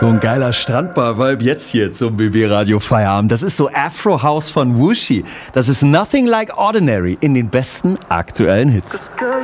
So ein geiler Strandbar-Vibe jetzt hier zum BB-Radio Feierabend. Das ist so Afro-House von Wushi. Das ist Nothing Like Ordinary in den besten aktuellen Hits. Girl,